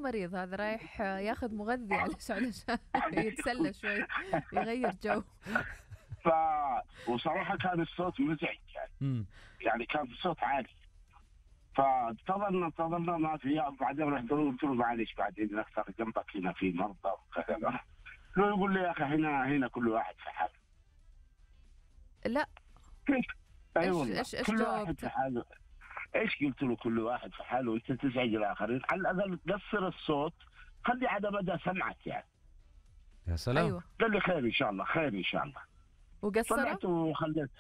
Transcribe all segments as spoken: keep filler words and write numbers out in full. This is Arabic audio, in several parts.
مريض، هذا رايح ياخذ مغذي علشان يتسلى شوي يغير جو. ف وصراحة كان الصوت مزعج يعني. يعني كان الصوت عالي. فانتظرنا انتظرنا ما في، بعدين رحت قلت له معلش بعدين اكثر جنبك هنا في مرضى وكذا. يقول لي يا اخي هنا هنا كل واحد في حاله. لا اي والله ايش ايش كل جاوبت؟ واحد في حاله. ايش قلت له؟ كل واحد في حاله وانت تزعج الاخرين، على الاقل قصر الصوت خلي على مدى سمعك يعني. يا سلام. أيوة. قال لي خير ان شاء الله خير ان شاء الله. وقصر طلعت وخليته.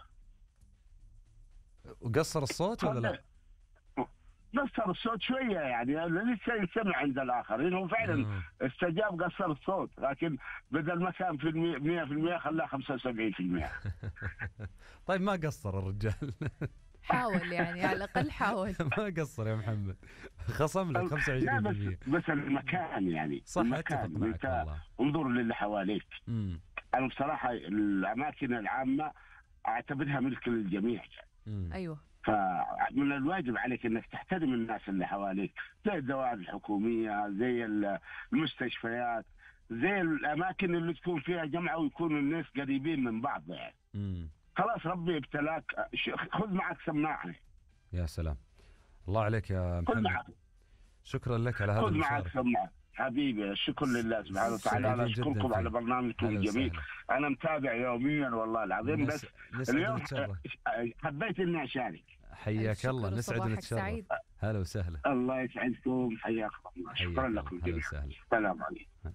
وقصر الصوت ولا لا؟ قصر الصوت شويه يعني لسه يسمع عند الاخرين، هو فعلا مم. استجاب قصر الصوت، لكن بدل ما كان في مئة بالمئة خلاه خمسة وسبعين بالمئة. طيب ما قصر الرجال. حاول يعني على الاقل حاول. ما قصر يا محمد، خصم لك خمسة وعشرين بالمئة. بس, بس المكان يعني صح، اتفق معك والله. انظر للي حواليك. مم. انا بصراحه الاماكن العامه اعتبرها ملك للجميع يعني. ايوه. فمن الواجب عليك انك تحترم الناس اللي حواليك، زي الدوائر الحكوميه، زي المستشفيات، زي الاماكن اللي تكون فيها جمعه ويكونوا الناس قريبين من بعض يعني. مم. خلاص ربي ابتلاك خذ معك سماعه. يا سلام، الله عليك يا محمد، شكرا لك على هذا خذ المشاركة. معك سماعه حبيبي. الشكر لله سبحانه وتعالى. انا اشكركم على برنامجكم الجميل، انا متابع يوميا والله العظيم. بس اليوم حبيت اني اشارك. حياك الله، نسعد ونتشرف. هلا وسهلا. الله يسعدكم، حياكم الله. شكرا لكم جميعا. السلام عليكم.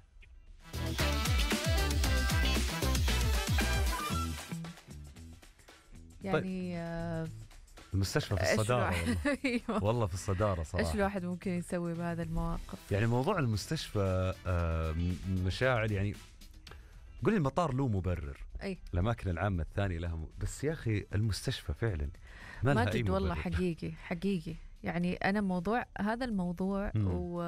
يعني آه المستشفى في الصدارة والله. والله في الصدارة صراحة. ايش الواحد ممكن يسوي بهذا المواقف؟ يعني موضوع المستشفى آه مشاعر يعني. قولي المطار له مبرر، اي الاماكن العامة الثانية لها م... بس يا اخي المستشفى فعلا ما لها ماجد والله حقيقي حقيقي. يعني انا موضوع هذا الموضوع م. و...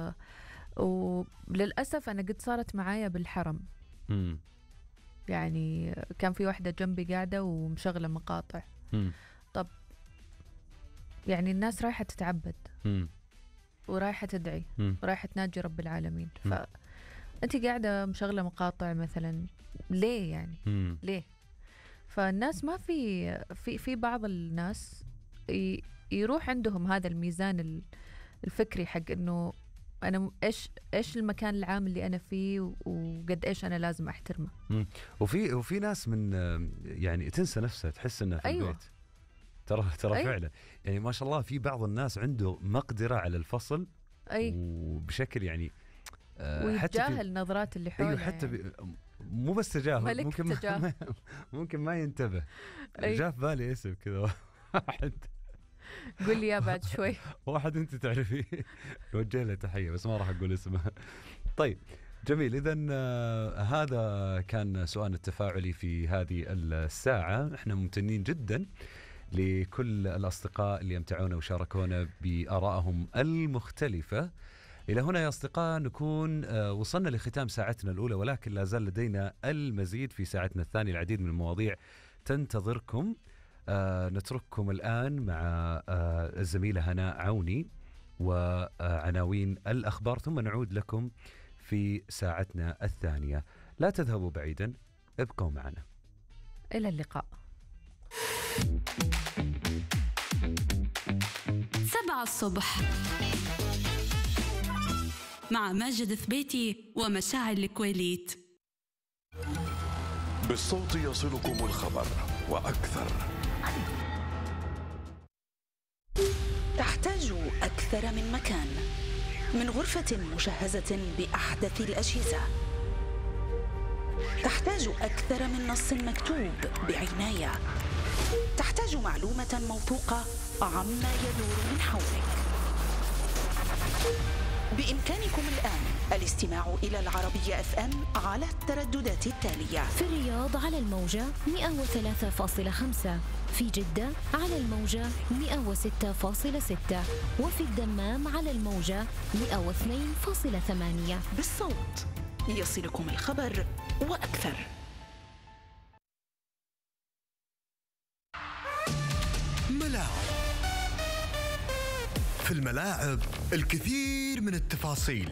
وللاسف انا قد صارت معايا بالحرم. م. يعني كان في واحدة جنبي قاعدة ومشغلة مقاطع. م. طب يعني الناس رايحة تتعبد م. ورايحة تدعي م. ورايحة تناجي رب العالمين، فأنت قاعدة مشغلة مقاطع مثلا، ليه يعني م. ليه؟ فالناس ما في في في بعض الناس يروح عندهم هذا الميزان الفكري حق إنه أنا إيش إيش المكان العام اللي أنا فيه وقد إيش أنا لازم أحترمه. م. وفي وفي ناس من يعني تنسى نفسها، تحس إنها في أيوة. البيت. ترى ترى أي. فعلا يعني ما شاء الله في بعض الناس عنده مقدرة على الفصل. أي. وبشكل يعني آه ويتجاهل نظرات اللي حوله. أيوه حتى يعني. مو بس تجاهل، ممكن ما ممكن ما ينتبه. جاء في بالي اسم كذا واحد. قول لي يا بعد شوي. واحد انت تعرفيه نوجه له تحية بس ما راح اقول اسمه. طيب جميل، إذن آه هذا كان سؤالنا التفاعلي في هذه الساعة. احنا ممتنين جدا لكل الأصدقاء اللي امتعونا وشاركونا بآرائهم المختلفة. إلى هنا يا أصدقاء نكون آه وصلنا لختام ساعتنا الأولى، ولكن لا زال لدينا المزيد في ساعتنا الثانية. العديد من المواضيع تنتظركم. آه نترككم الآن مع آه الزميلة هناء عوني وعناوين الأخبار، ثم نعود لكم في ساعتنا الثانية. لا تذهبوا بعيدا، ابقوا معنا. إلى اللقاء. سبعة الصبح مع ماجد ثبيتي ومشاعل الكويليت. بالصوت يصلكم الخبر وأكثر. تحتاج أكثر من مكان، من غرفة مجهزة بأحدث الأجهزة. تحتاج أكثر من نص مكتوب بعناية. تحتاج معلومة موثوقة عما يدور من حولك. بإمكانكم الآن الاستماع إلى العربية اف ام على الترددات التالية: في الرياض على الموجة مئة وثلاثة فاصلة خمسة، في جدة على الموجة مئة وستة فاصلة ستة، وفي الدمام على الموجة مئة واثنين فاصلة ثمانية. بالصوت يصلكم الخبر وأكثر. ملاعب. في الملاعب الكثير من التفاصيل